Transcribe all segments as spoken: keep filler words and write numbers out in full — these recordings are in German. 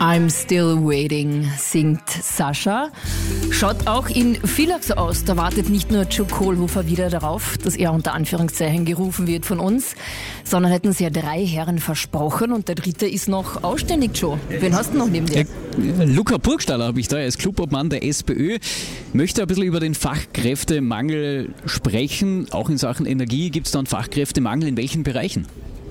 I'm still waiting, singt Sascha. Schaut auch in Villach so aus. Da wartet nicht nur Joe Kohlhofer wieder darauf, dass er unter Anführungszeichen gerufen wird von uns, sondern hätten sie ja drei Herren versprochen und der dritte ist noch ausständig, Joe. Wen hast du noch neben dir? Ja, Luca Burgstaller habe ich da, er ist Clubobmann der SPÖ. Möchte ein bisschen über den Fachkräftemangel sprechen. Auch in Sachen Energie gibt es dann Fachkräftemangel. In welchen Bereichen?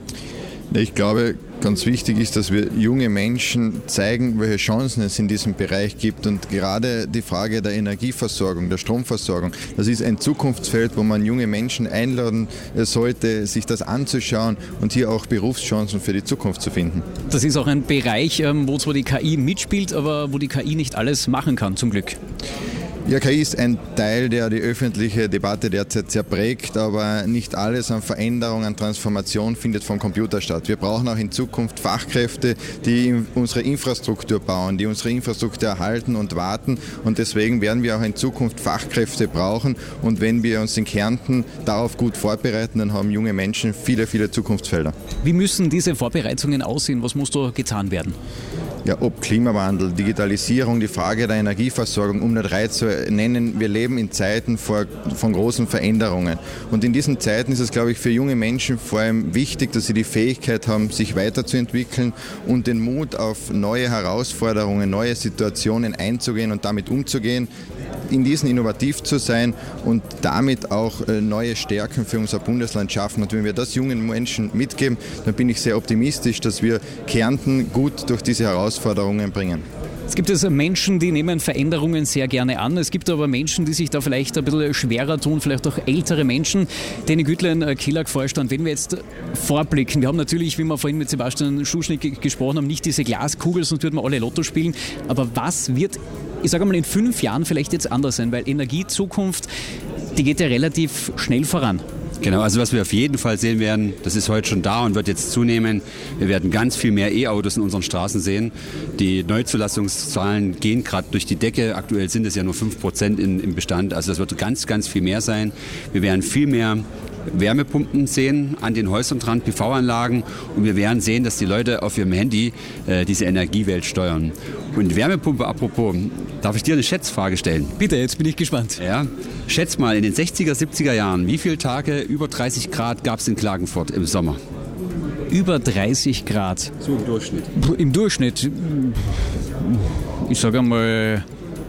Ich glaube, ganz wichtig ist, dass wir junge Menschen zeigen, welche Chancen es in diesem Bereich gibt. Und gerade die Frage der Energieversorgung, der Stromversorgung, das ist ein Zukunftsfeld, wo man junge Menschen einladen sollte, sich das anzuschauen und hier auch Berufschancen für die Zukunft zu finden. Das ist auch ein Bereich, wo zwar die K I mitspielt, aber wo die K I nicht alles machen kann, zum Glück. Ja, K I ist ein Teil, der die öffentliche Debatte derzeit sehr prägt, aber nicht alles an Veränderung, an Transformation findet vom Computer statt. Wir brauchen auch in Zukunft Fachkräfte, die unsere Infrastruktur bauen, die unsere Infrastruktur erhalten und warten, und deswegen werden wir auch in Zukunft Fachkräfte brauchen, und wenn wir uns in Kärnten darauf gut vorbereiten, dann haben junge Menschen viele, viele Zukunftsfelder. Wie müssen diese Vorbereitungen aussehen? Was muss da getan werden? Ja, ob Klimawandel, Digitalisierung, die Frage der Energieversorgung, um nur drei zu nennen. Wir leben in Zeiten vor, von großen Veränderungen. Und in diesen Zeiten ist es, glaube ich, für junge Menschen vor allem wichtig, dass sie die Fähigkeit haben, sich weiterzuentwickeln und den Mut, auf neue Herausforderungen, neue Situationen einzugehen und damit umzugehen, in diesen innovativ zu sein und damit auch neue Stärken für unser Bundesland schaffen. Und wenn wir das jungen Menschen mitgeben, dann bin ich sehr optimistisch, dass wir Kärnten gut durch diese Herausforderungen bringen. Es gibt also Menschen, die nehmen Veränderungen sehr gerne an. Es gibt aber Menschen, die sich da vielleicht ein bisschen schwerer tun, vielleicht auch ältere Menschen. Danny Güttlein, Killag-Vorstand, wenn wir jetzt vorblicken, wir haben natürlich, wie wir vorhin mit Sebastian Schuschnigg gesprochen haben, nicht diese Glaskugel, sonst würden wir alle Lotto spielen. Aber was wird, ich sage mal, in fünf Jahren vielleicht jetzt anders sein? Weil Energiezukunft, die geht ja relativ schnell voran. Genau, also was wir auf jeden Fall sehen werden, das ist heute schon da und wird jetzt zunehmen. Wir werden ganz viel mehr E-Autos in unseren Straßen sehen. Die Neuzulassungszahlen gehen gerade durch die Decke. Aktuell sind es ja nur fünf Prozent in, im Bestand. Also das wird ganz, ganz viel mehr sein. Wir werden viel mehr Wärmepumpen sehen an den Häusern dran, P V-Anlagen, und wir werden sehen, dass die Leute auf ihrem Handy äh, diese Energiewelt steuern. Und Wärmepumpe, apropos, darf ich dir eine Schätzfrage stellen? Bitte, jetzt bin ich gespannt. Ja, schätz mal, in den sechziger, siebziger Jahren, wie viele Tage über dreißig Grad gab es in Klagenfurt im Sommer? Über dreißig Grad? So im Durchschnitt. Im Durchschnitt, ich sage einmal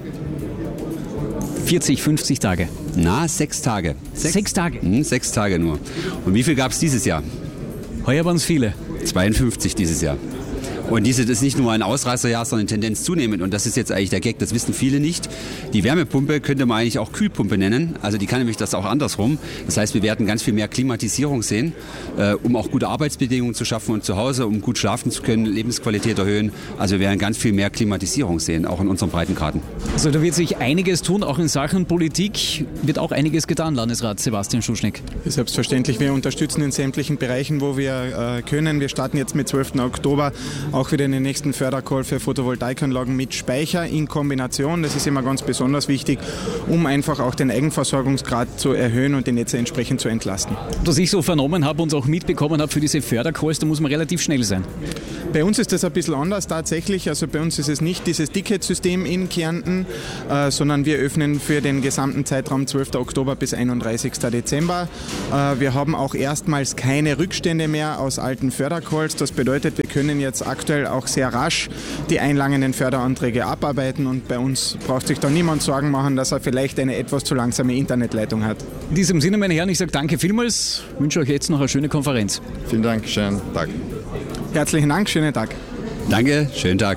vierzig, fünfzig Tage. Na, sechs Tage. Sechs, sechs Tage? Hm, sechs Tage nur. Und wie viel gab es dieses Jahr? Heuer waren es viele. zweiundfünfzig dieses Jahr. Und diese, das ist nicht nur ein Ausreißerjahr, sondern eine Tendenz zunehmend. Und das ist jetzt eigentlich der Gag, das wissen viele nicht. Die Wärmepumpe könnte man eigentlich auch Kühlpumpe nennen. Also die kann nämlich das auch andersrum. Das heißt, wir werden ganz viel mehr Klimatisierung sehen, äh, um auch gute Arbeitsbedingungen zu schaffen und zu Hause, um gut schlafen zu können, Lebensqualität erhöhen. Also wir werden ganz viel mehr Klimatisierung sehen, auch in unseren Breitengraden. Also da wird sich einiges tun, auch in Sachen Politik wird auch einiges getan, Landesrat Sebastian Schuschnigg. Selbstverständlich, wir unterstützen in sämtlichen Bereichen, wo wir äh, können. Wir starten jetzt mit zwölften Oktober auch wieder in den nächsten Fördercall für Photovoltaikanlagen mit Speicher in Kombination. Das ist immer ganz besonders wichtig, um einfach auch den Eigenversorgungsgrad zu erhöhen und die Netze entsprechend zu entlasten. Was ich so vernommen habe und auch mitbekommen habe für diese Fördercalls, da muss man relativ schnell sein. Bei uns ist das ein bisschen anders tatsächlich. Also bei uns ist es nicht dieses Ticketsystem in Kärnten, äh, sondern wir öffnen für den gesamten Zeitraum zwölften Oktober bis einunddreißigsten Dezember. Äh, wir haben auch erstmals keine Rückstände mehr aus alten Fördercalls. Das bedeutet, wir können jetzt aktuell auch sehr rasch die einlangenden Förderanträge abarbeiten, und bei uns braucht sich da niemand Sorgen machen, dass er vielleicht eine etwas zu langsame Internetleitung hat. In diesem Sinne, meine Herren, ich sage danke vielmals, wünsche euch jetzt noch eine schöne Konferenz. Vielen Dank, schönen Tag. Herzlichen Dank, schönen Tag. Danke, schönen Tag.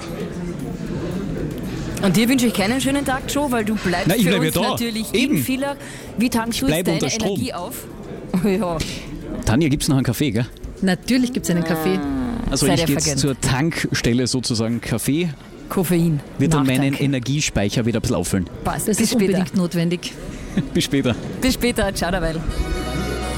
Und dir wünsche ich keinen schönen Tag, Joe, weil du bleibst Nein, ich für bleib uns ja da. natürlich Eben. in Villach. Wie tankst du jetzt deine Energie auf? Ja. Tanja, gibt es noch einen Kaffee, gell? Natürlich gibt es einen Kaffee. Also Seid ich ihr gehe jetzt vergessen. zur Tankstelle sozusagen. Kaffee Koffein. wird dann Nachtank. meinen Energiespeicher wieder ein bisschen auffüllen. Passt. Das Bis ist später. unbedingt notwendig. Bis später. Bis später. Ciao dabei.